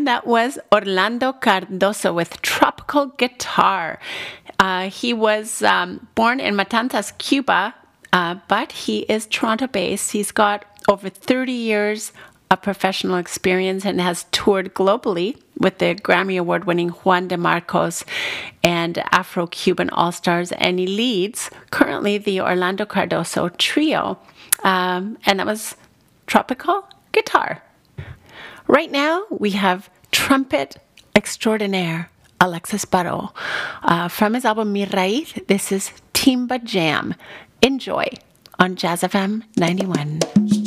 that was Orlando Cardoso with Tropical Guitar. He was born in Matanzas, Cuba, but he is Toronto-based. He's got over 30 years of professional experience and has toured globally with the Grammy Award-winning Juan de Marcos and Afro-Cuban All-Stars, and he leads currently the Orlando Cardoso Trio, and that was Tropical Guitar. Right now, we have trumpet extraordinaire Alexis Baró. From his album Mi Raíz, this is Timba Jam. Enjoy on Jazz FM 91.